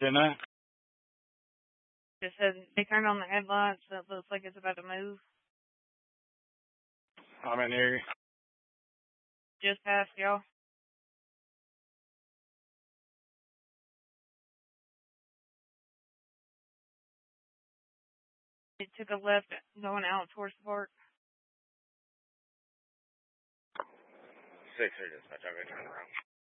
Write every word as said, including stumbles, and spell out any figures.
Didn't I? Just said they turned on the headlights, so it looks like it's about to move. I'm in here. Just past y'all. It took a left going out towards the park. Six or dispatch, I'm going to turn around.